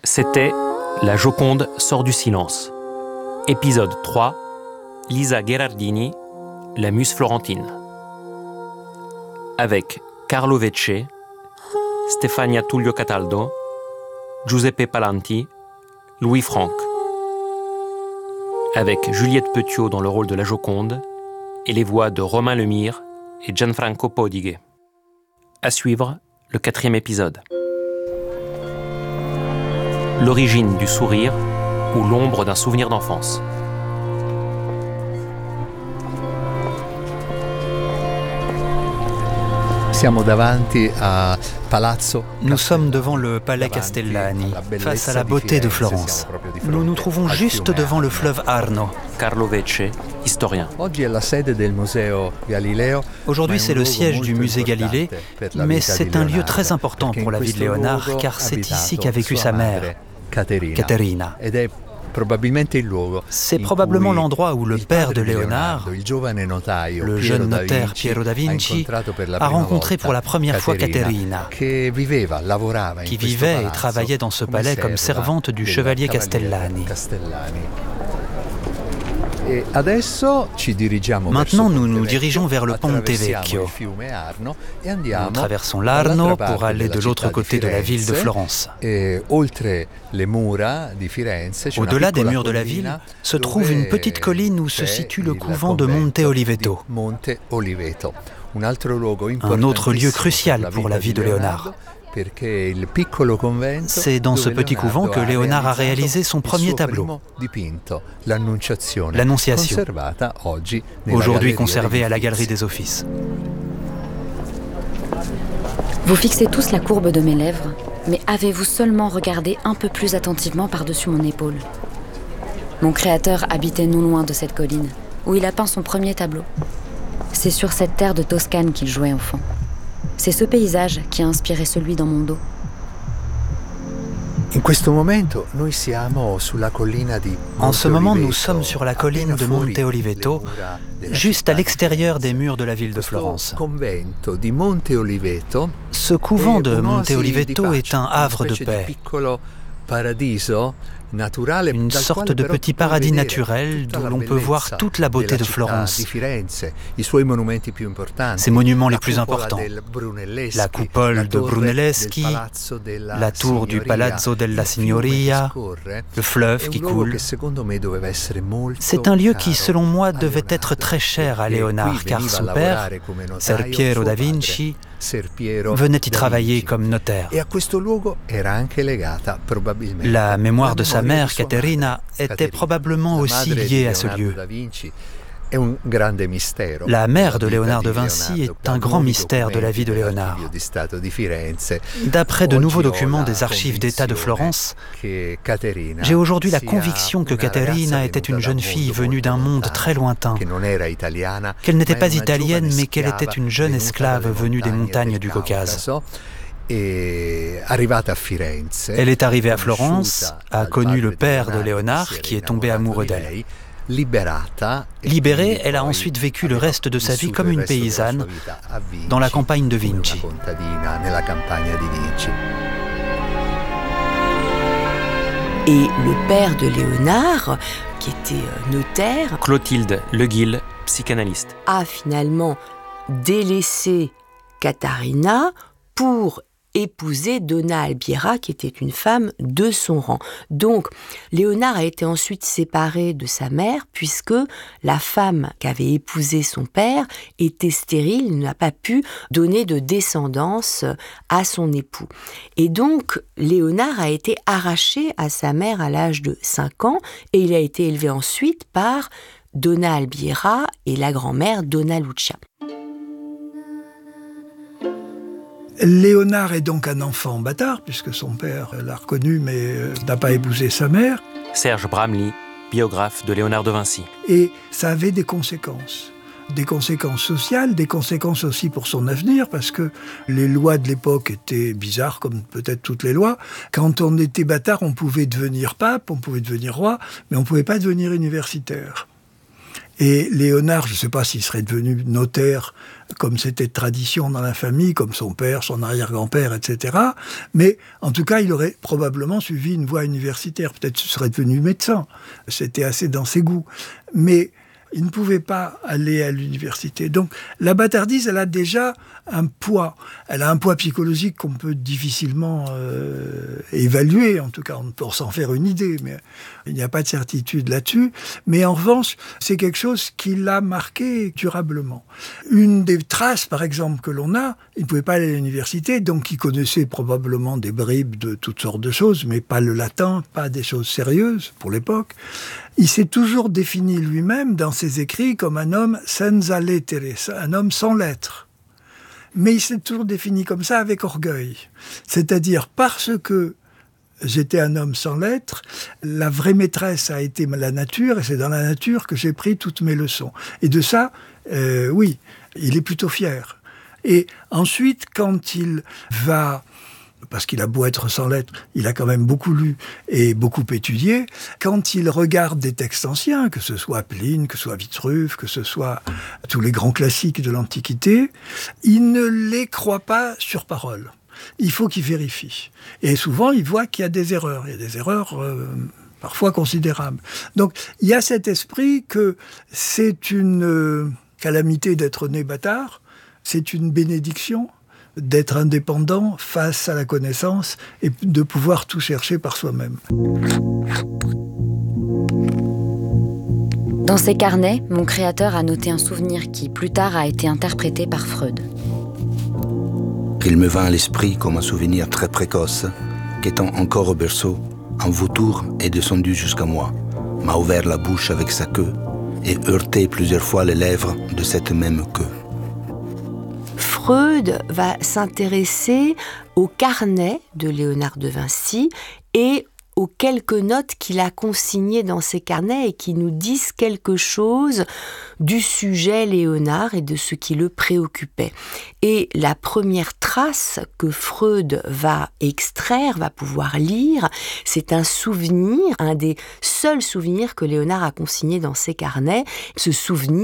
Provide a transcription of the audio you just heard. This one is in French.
C'était La Joconde sort du silence. Épisode 3, Lisa Gherardini, la muse florentine. Avec Carlo Vecce, Stefania Tullio Cataldo, Giuseppe Palanti, Louis Franck. Avec Juliette Petiot dans le rôle de la Joconde et les voix de Romain Lemire et Gianfranco Podighe. À suivre, le 4e épisode. L'origine du sourire ou l'ombre d'un souvenir d'enfance. Nous sommes devant le palais Castellani, face à la beauté de Florence. Nous nous trouvons juste devant le fleuve Arno. Carlo Vecce, historien. Aujourd'hui, c'est le siège du musée Galilée, mais c'est un lieu très important pour la vie de Léonard, car c'est ici qu'a vécu sa mère, Caterina. C'est probablement l'endroit où le père de Léonard, le jeune notaire Piero da Vinci, a rencontré pour la première fois Caterina, qui vivait et travaillait dans ce palais comme servante du chevalier Castellani. Maintenant, nous nous dirigeons vers le Ponte Vecchio. Nous traversons l'Arno pour aller de l'autre côté de la ville de Florence. Au-delà des murs de la ville se trouve une petite colline où se situe le couvent de Monte Oliveto, un autre lieu crucial pour la vie de Léonard. C'est dans ce petit couvent que Léonard a réalisé son premier tableau, l'Annonciation, aujourd'hui conservé à la Galerie des Offices. Vous fixez tous la courbe de mes lèvres, mais avez-vous seulement regardé un peu plus attentivement par-dessus mon épaule ? Mon créateur habitait non loin de cette colline, où il a peint son premier tableau. C'est sur cette terre de Toscane qu'il jouait enfant. C'est ce paysage qui a inspiré celui dans mon dos. En ce moment, nous sommes sur la colline de Monte Oliveto, juste à l'extérieur des murs de la ville de Florence. Ce couvent de Monte Oliveto est un havre de paix, une sorte de petit paradis naturel d'où l'on peut voir toute la beauté de Florence. Ses monuments les plus importants, la coupole de Brunelleschi, la tour du Palazzo della Signoria, le fleuve qui coule. C'est un lieu qui, selon moi, devait être très cher à Léonard, car son père, Ser Piero da Vinci, venait y travailler comme notaire. La mémoire de sa mère, Caterina, était probablement aussi liée à ce lieu. La mère de Léonard de Vinci est un grand mystère de la vie de Léonard. D'après de nouveaux documents des archives d'État de Florence, j'ai aujourd'hui la conviction que Caterina était une jeune fille venue d'un monde très lointain, qu'elle n'était pas italienne mais qu'elle était une jeune esclave venue des montagnes du Caucase. Elle est arrivée à Florence, a connu le père de Léonard qui est tombé amoureux d'elle. Libérée, elle a ensuite vécu le reste de sa vie comme une paysanne dans la campagne de Vinci. Et le père de Léonard, qui était notaire, Clotilde Leguil, psychanalyste, a finalement délaissé Caterina pour épouser Donna Albiera, qui était une femme de son rang. Donc, Léonard a été ensuite séparé de sa mère, puisque la femme qu'avait épousé son père était stérile, il n'a pas pu donner de descendance à son époux. Et donc, Léonard a été arraché à sa mère à l'âge de 5 ans, et il a été élevé ensuite par Donna Albiera et la grand-mère Donna Lucia. Léonard est donc un enfant bâtard, puisque son père l'a reconnu, mais n'a pas épousé sa mère. Serge Bramley, biographe de Léonard de Vinci. Et ça avait des conséquences sociales, des conséquences aussi pour son avenir, parce que les lois de l'époque étaient bizarres, comme peut-être toutes les lois. Quand on était bâtard, on pouvait devenir pape, on pouvait devenir roi, mais on ne pouvait pas devenir universitaire. Et Léonard, je ne sais pas s'il serait devenu notaire, comme c'était tradition dans la famille, comme son père, son arrière-grand-père, etc. Mais en tout cas, il aurait probablement suivi une voie universitaire. Peut-être qu'il serait devenu médecin. C'était assez dans ses goûts. Mais il ne pouvait pas aller à l'université. Donc la bâtardise, elle a déjà un poids. Elle a un poids psychologique qu'on peut difficilement évaluer. En tout cas, on peut s'en faire une idée, mais il n'y a pas de certitude là-dessus. Mais en revanche, c'est quelque chose qui l'a marqué durablement. Une des traces, par exemple, que l'on a, il ne pouvait pas aller à l'université, donc il connaissait probablement des bribes de toutes sortes de choses, mais pas le latin, pas des choses sérieuses pour l'époque. Il s'est toujours défini lui-même dans ses écrits comme un homme senza lettere, un homme sans lettres. Mais il s'est toujours défini comme ça avec orgueil. C'est-à-dire parce que j'étais un homme sans lettres, la vraie maîtresse a été la nature, et c'est dans la nature que j'ai pris toutes mes leçons. Et de ça, oui, il est plutôt fier. Et ensuite, quand il va... parce qu'il a beau être sans lettres, il a quand même beaucoup lu et beaucoup étudié. Quand il regarde des textes anciens, que ce soit Pline, que ce soit Vitruve, que ce soit tous les grands classiques de l'Antiquité, il ne les croit pas sur parole. Il faut qu'il vérifie. Et souvent, il voit qu'il y a des erreurs. Il y a des erreurs parfois considérables. Donc, il y a cet esprit que c'est une calamité d'être né bâtard, c'est une bénédiction d'être indépendant face à la connaissance et de pouvoir tout chercher par soi-même. Dans ses carnets, mon créateur a noté un souvenir qui, plus tard, a été interprété par Freud. Il me vint à l'esprit comme un souvenir très précoce, qu'étant encore au berceau, un vautour est descendu jusqu'à moi, m'a ouvert la bouche avec sa queue et heurté plusieurs fois les lèvres de cette même queue. Freud va s'intéresser au carnet de Léonard de Vinci et aux quelques notes qu'il a consignées dans ses carnets et qui nous disent quelque chose du sujet Léonard et de ce qui le préoccupait. Et la première trace que Freud va extraire, va pouvoir lire, c'est un souvenir, un des seuls souvenirs que Léonard a consigné dans ses carnets. Ce souvenir